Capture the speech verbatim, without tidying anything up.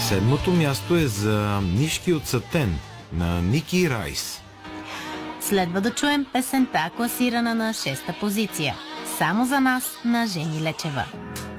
Седмото място е за Нишки от Сатен на Ники Райс. Следва да чуем песента, класирана на шеста позиция. Само за нас на Жени Лечева.